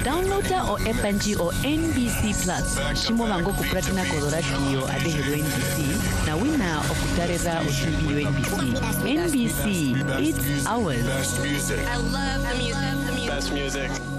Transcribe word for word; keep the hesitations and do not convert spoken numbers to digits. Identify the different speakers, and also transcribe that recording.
Speaker 1: downloada o epanji o N B C Plus shimo vango kupratana kolo radio adehero N B C na wina okutarera otubiyo N B C. N B C, it's ours.
Speaker 2: Best music. I love the music. The music. Best music.